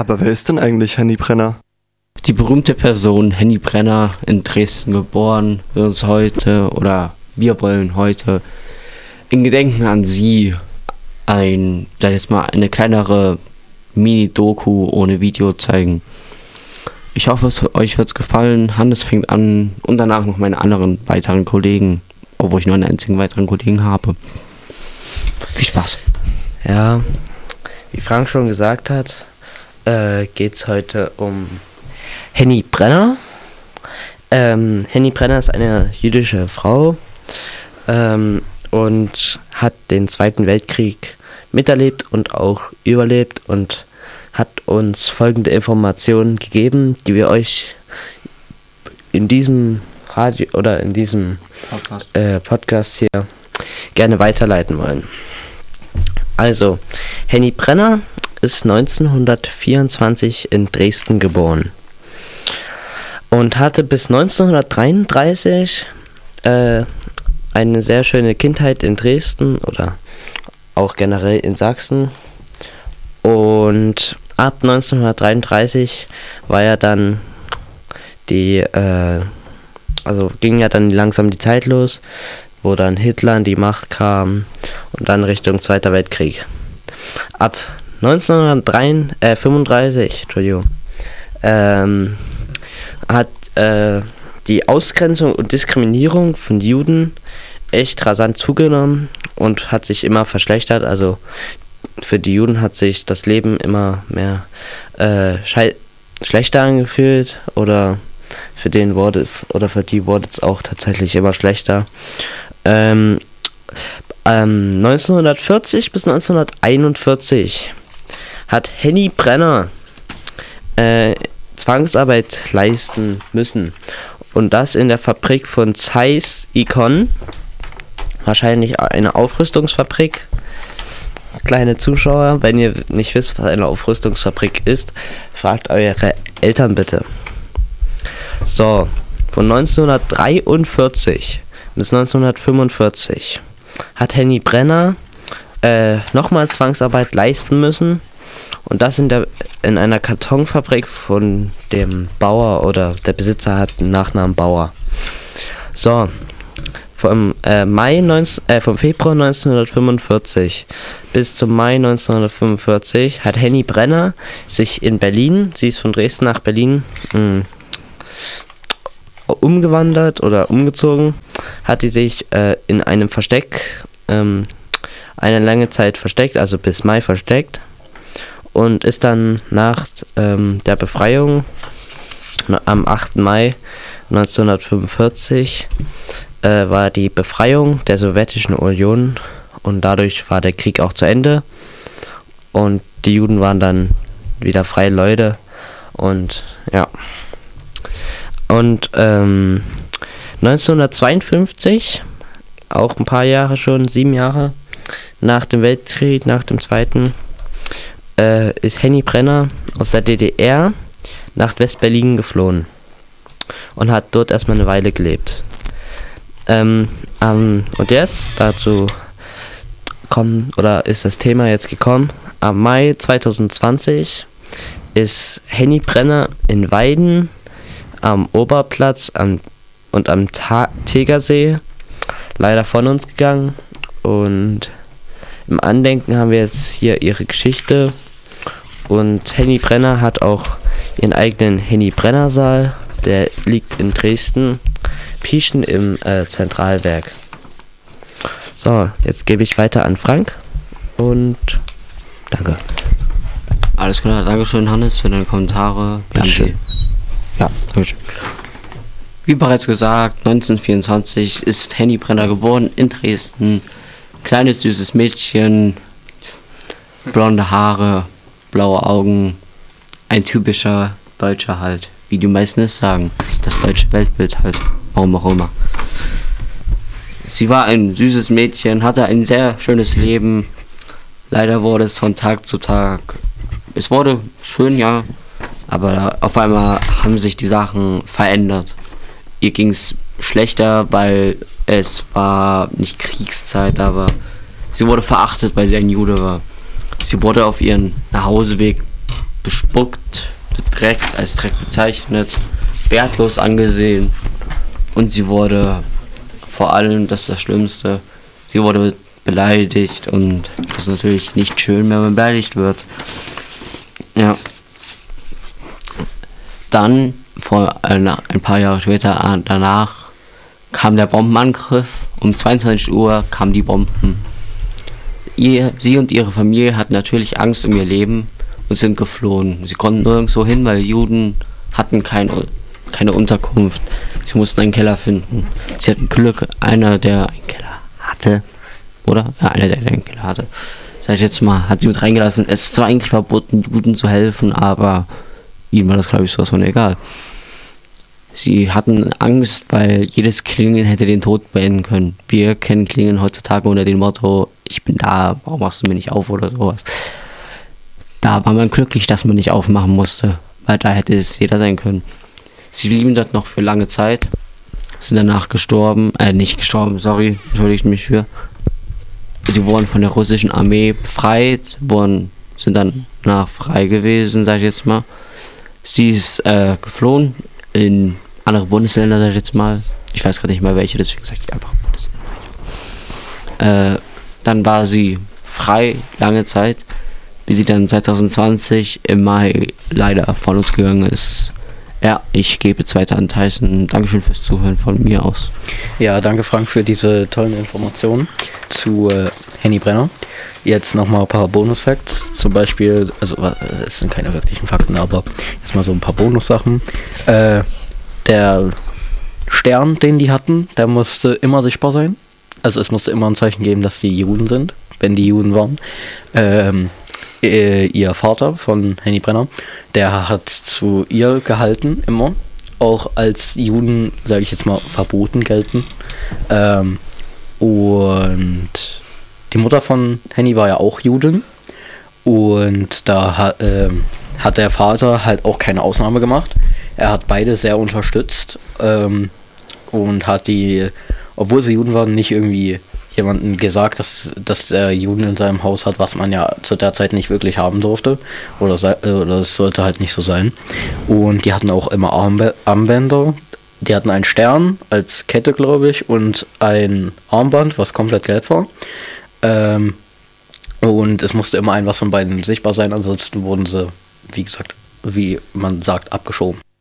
Aber wer ist denn eigentlich Henny Brenner? Die berühmte Person Henny Brenner, in Dresden geboren, wird uns heute, oder wir wollen heute, in Gedenken an sie eine kleinere Mini-Doku ohne Video zeigen. Ich hoffe, euch wird es gefallen. Hannes fängt an und danach noch meine anderen weiteren Kollegen, obwohl ich nur einen einzigen weiteren Kollegen habe. Viel Spaß. Ja, wie Frank schon gesagt hat, geht es heute um Henny Brenner. Henny Brenner ist eine jüdische Frau und hat den Zweiten Weltkrieg miterlebt und auch überlebt und hat uns folgende Informationen gegeben, die wir euch in diesem Radio oder in diesem Podcast hier gerne weiterleiten wollen. Also, Henny Brenner ist 1924 in Dresden geboren und hatte bis 1933 eine sehr schöne Kindheit in Dresden oder auch generell in Sachsen. Und ab 1933 war ja dann ging ja dann langsam die Zeit los, wo dann Hitler an die Macht kam und dann Richtung Zweiter Weltkrieg. Ab 1935, hat die Ausgrenzung und Diskriminierung von Juden echt rasant zugenommen und hat sich immer verschlechtert. Also für die Juden hat sich das Leben immer mehr schlechter angefühlt oder für die wurde es auch tatsächlich immer schlechter. 1940 bis 1941 hat Henny Brenner Zwangsarbeit leisten müssen. Und das in der Fabrik von Zeiss Ikon. Wahrscheinlich eine Aufrüstungsfabrik. Kleine Zuschauer, wenn ihr nicht wisst, was eine Aufrüstungsfabrik ist, fragt eure Eltern bitte. So, von 1943 bis 1945 hat Henny Brenner nochmal Zwangsarbeit leisten müssen. Und das in einer Kartonfabrik von dem Bauer, oder der Besitzer hat den Nachnamen Bauer. So, vom Februar 1945 bis zum Mai 1945 hat Henny Brenner sich in Berlin, sie ist von Dresden nach Berlin umgewandert oder umgezogen, hat sie sich in einem Versteck eine lange Zeit versteckt, also bis Mai versteckt. Und ist dann nach der Befreiung am 8. Mai 1945 war die Befreiung der Sowjetischen Union und dadurch war der Krieg auch zu Ende und die Juden waren dann wieder freie Leute und ja. Und 1952, auch ein paar Jahre schon, 7 Jahre nach dem Weltkrieg, nach dem Zweiten, ist Henny Brenner aus der DDR nach West-Berlin geflohen und hat dort erstmal eine Weile gelebt. Und jetzt dazu ist das Thema jetzt gekommen. Am Mai 2020 ist Henny Brenner in Weiden am Oberplatz und am Tegersee leider von uns gegangen. Und im Andenken haben wir jetzt hier ihre Geschichte. Und Henny Brenner hat auch ihren eigenen Henny Brenner Saal. Der liegt in Dresden, Pieschen im Zentralwerk. So, jetzt gebe ich weiter an Frank und danke. Alles klar, Dankeschön Hannes für deine Kommentare. Danke. Ja, Dankeschön. Wie bereits gesagt, 1924 ist Henny Brenner geboren in Dresden. Kleines süßes Mädchen, blonde Haare, blaue Augen, ein typischer Deutscher halt, wie die meisten es sagen, das deutsche Weltbild halt, warum auch immer. Sie war ein süßes Mädchen, hatte ein sehr schönes Leben, leider wurde es von Tag zu Tag, es wurde schön, ja, aber auf einmal haben sich die Sachen verändert. Ihr ging es schlechter, weil es war nicht Kriegszeit, aber sie wurde verachtet, weil sie ein Jude war. Sie wurde auf ihren Nachhauseweg bespuckt, bedreckt, als Dreck bezeichnet, wertlos angesehen und sie wurde vor allem, das ist das Schlimmste, sie wurde beleidigt und das ist natürlich nicht schön, wenn man beleidigt wird. Ja. Dann, ein paar Jahre später, danach, kam der Bombenangriff. Um 22 Uhr kamen die Bomben. Sie und ihre Familie hatten natürlich Angst um ihr Leben und sind geflohen. Sie konnten nirgendwo hin, weil Juden hatten keine Unterkunft. Sie mussten einen Keller finden. Sie hatten Glück, einer, der einen Keller hatte, oder? Ja, einer, der einen Keller hatte. Sag ich jetzt mal, hat sie mit reingelassen. Es ist zwar eigentlich verboten, Juden zu helfen, aber ihnen war das, glaube ich, sowas von egal. Sie hatten Angst, weil jedes Klingeln hätte den Tod beenden können. Wir kennen Klingeln heutzutage unter dem Motto, ich bin da, warum machst du mir nicht auf oder sowas. Da war man glücklich, dass man nicht aufmachen musste, weil da hätte es jeder sein können. Sie blieben dort noch für lange Zeit, sind danach entschuldigt mich für. Sie wurden von der russischen Armee befreit, sind dann danach frei gewesen, sag ich jetzt mal. Sie ist geflohen in andere Bundesländer, sag ich jetzt mal. Ich weiß gerade nicht mal welche, deswegen sage ich einfach Bundesländer. Dann war sie frei lange Zeit, bis sie dann 2020 im Mai leider von uns gegangen ist. Ja, ich gebe jetzt weiter an Tyson. Dankeschön fürs Zuhören von mir aus. Ja, danke Frank für diese tollen Informationen zu Henny Brenner. Jetzt nochmal ein paar Bonus-Facts. Zum Beispiel, also es sind keine wirklichen Fakten, aber jetzt mal so ein paar Bonussachen. Der Stern, den die hatten, der musste immer sichtbar sein. Also es musste immer ein Zeichen geben, dass die Juden sind, wenn die Juden waren. Ihr Vater von Henny Brenner, der hat zu ihr gehalten, immer. Auch als Juden, sage ich jetzt mal, verboten gelten. Und die Mutter von Henny war ja auch Judin. Und da hat der Vater halt auch keine Ausnahme gemacht. Er hat beide sehr unterstützt. Und hat die, obwohl sie Juden waren, nicht irgendwie jemanden gesagt, dass der Juden in seinem Haus hat, was man ja zu der Zeit nicht wirklich haben durfte. Oder es sollte halt nicht so sein. Und die hatten auch immer Armbänder. Die hatten einen Stern als Kette, glaube ich, und ein Armband, was komplett gelb war. Und es musste immer was von beiden sichtbar sein, ansonsten wurden sie, wie gesagt, wie man sagt, abgeschoben.